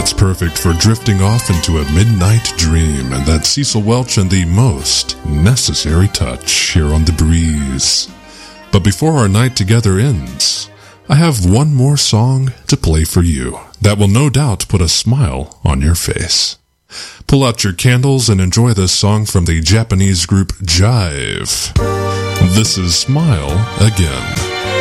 that's perfect for drifting off into a midnight dream, and that's Cecil Welch and the Most Necessary Touch here on The Breeze. But before our night together ends, I have one more song to play for you that will no doubt put a smile on your face. Pull out your candles and enjoy this song from the Japanese group Jive. This is Smile Again.